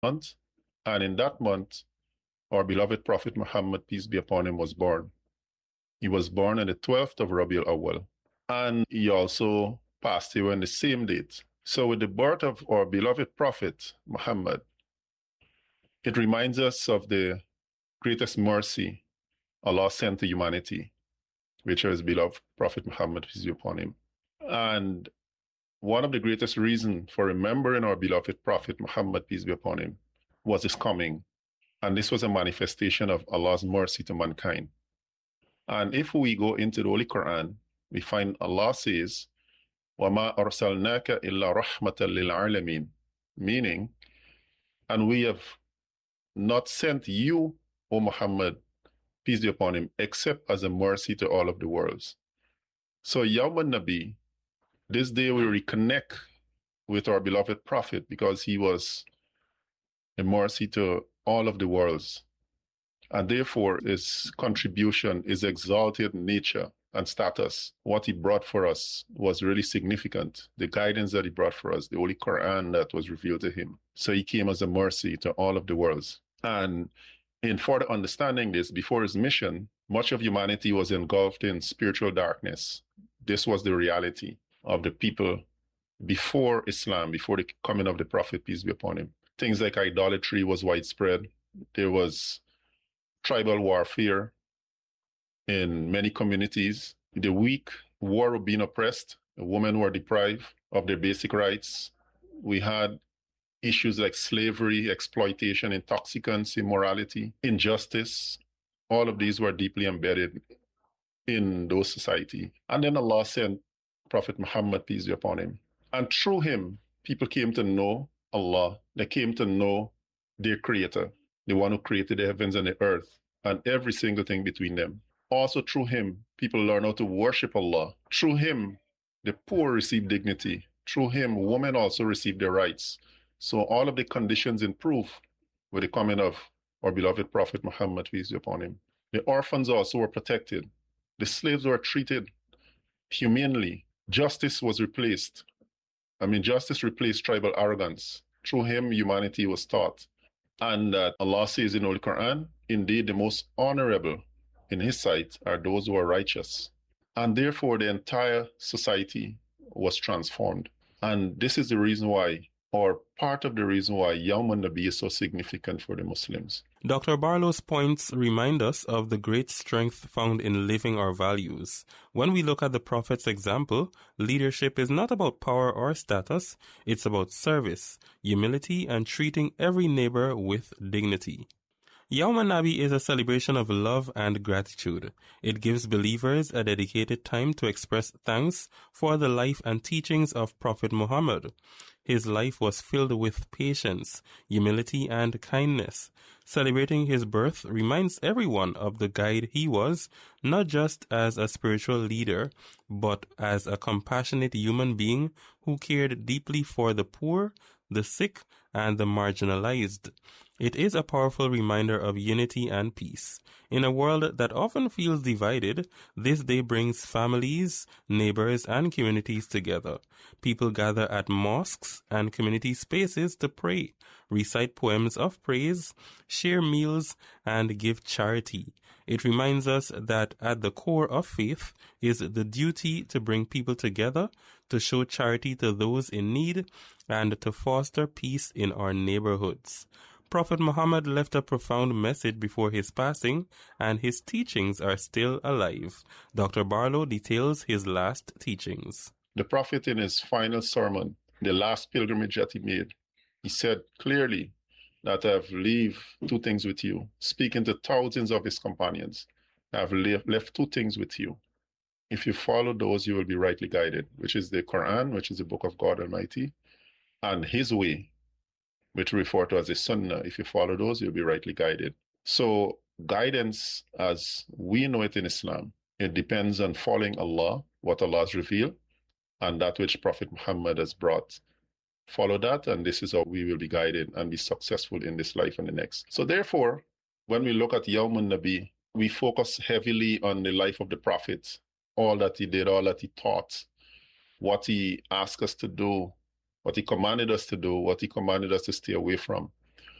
month, and in that month, our beloved Prophet Muhammad, peace be upon him, was born. He was born on the 12th of Rabiul Awwal, and he also passed away on the same date. So with the birth of our beloved Prophet Muhammad, it reminds us of the greatest mercy Allah sent to humanity, which is beloved Prophet Muhammad, peace be upon him. And one of the greatest reasons for remembering our beloved Prophet Muhammad, peace be upon him, was his coming. And this was a manifestation of Allah's mercy to mankind. And if we go into the Holy Quran, we find Allah says, وَمَا أَرْسَلْنَاكَ إِلَّا رَحْمَةً لِلْعَالَمِينَ, meaning, and we have not sent you, O Muhammad, peace be upon him, except as a mercy to all of the worlds. So Yawm al-Nabi, this day we reconnect with our beloved Prophet because he was a mercy to all of the worlds. And therefore, his contribution, his exalted nature and status, what he brought for us was really significant. The guidance that he brought for us, the Holy Quran that was revealed to him. So he came as a mercy to all of the worlds. And in further understanding this, before his mission, much of humanity was engulfed in spiritual darkness. This was the reality of the people before Islam, before the coming of the Prophet, peace be upon him. Things like idolatry was widespread. There was tribal warfare in many communities. The weak were being oppressed. The women were deprived of their basic rights. We had issues like slavery, exploitation, intoxicants, immorality, injustice. All of these were deeply embedded in those societies. And then Allah sent Prophet Muhammad, peace be upon him. And through him, people came to know Allah. They came to know their creator, the one who created the heavens and the earth and every single thing between them. Also through him, people learn how to worship Allah. Through him, the poor receive dignity. Through him, women also receive their rights. So all of the conditions improve with the coming of our beloved Prophet Muhammad, peace be upon him. The orphans also were protected. The slaves were treated humanely. Justice was replaced. Justice replaced tribal arrogance. Through him, humanity was taught. And Allah says in the Holy Quran, indeed, the most honorable in His sight are those who are righteous. And therefore, the entire society was transformed. And this is the reason why, or part of the reason why Yawm al-Nabi is so significant for the Muslims. Dr. Barlow's points remind us of the great strength found in living our values. When we look at the Prophet's example, leadership is not about power or status, it's about service, humility, and treating every neighbor with dignity. Yawm al-Nabi is a celebration of love and gratitude. It gives believers a dedicated time to express thanks for the life and teachings of Prophet Muhammad. His life was filled with patience, humility, and kindness. Celebrating his birth reminds everyone of the guide he was, not just as a spiritual leader, but as a compassionate human being who cared deeply for the poor, the sick, and the marginalized. It is a powerful reminder of unity and peace. In a world that often feels divided, this day brings families, neighbors, and communities together. People gather at mosques and community spaces to pray, recite poems of praise, share meals, and give charity. It reminds us that at the core of faith is the duty to bring people together, to show charity to those in need, and to foster peace in our neighborhoods. Prophet Muhammad left a profound message before his passing, and his teachings are still alive. Dr. Barlow details his last teachings. The Prophet, in his final sermon, the last pilgrimage that he made, he said clearly that I have left two things with you, speaking to thousands of his companions. I have left two things with you. If you follow those, you will be rightly guided, which is the Quran, which is the book of God Almighty, and his way, which we refer to as the Sunnah. If you follow those, you'll be rightly guided. So guidance, as we know it in Islam, it depends on following Allah, what Allah has revealed, and that which Prophet Muhammad has brought. Follow that, and this is how we will be guided and be successful in this life and the next. So therefore, when we look at Yawm al-Nabi, we focus heavily on the life of the Prophet, all that he did, all that he taught, what he asked us to do, what he commanded us to do, what he commanded us to stay away from.